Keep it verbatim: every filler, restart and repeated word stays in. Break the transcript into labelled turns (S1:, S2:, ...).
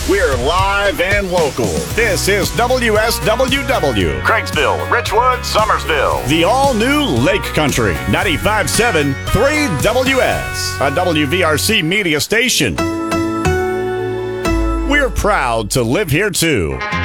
S1: We're live and local. This is W S W W.
S2: Craigksville, Richwood, Summersville.
S1: The all-new Lake Country. ninety-five point seven, three W S. A W V R C media station. We're proud to live here, too.